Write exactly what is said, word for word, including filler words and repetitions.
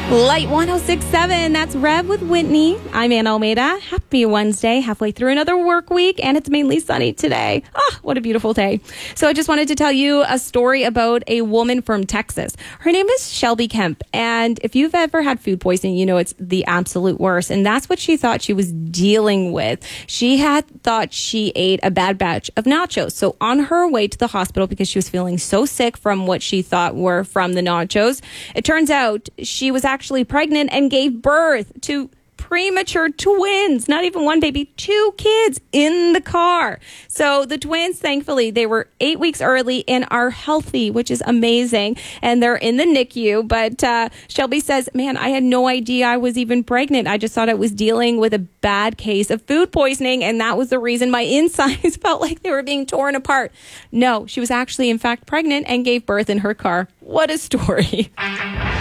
Light one oh six point seven, that's Rev with Whitney. I'm Anna Almeida. Happy Wednesday, halfway through another work week, and it's mainly sunny today. Ah, what a beautiful day. So I just wanted to tell you a story about a woman from Texas. Her name is Shelby Kemp, and if you've ever had food poisoning, you know it's the absolute worst, and that's what she thought she was dealing with. She had thought she ate a bad batch of nachos. So on her way to the hospital, because she was feeling so sick from what she thought were from the nachos, it turns out she was actually actually pregnant and gave birth to premature twins, not even one baby, two kids in the car. So the twins, thankfully, they were eight weeks early and are healthy, which is amazing. And they're in the N I C U. But uh, Shelby says, man, I had no idea I was even pregnant. I just thought I was dealing with a bad case of food poisoning. And that was the reason my insides felt like they were being torn apart. No, she was actually, in fact, pregnant and gave birth in her car. What a story.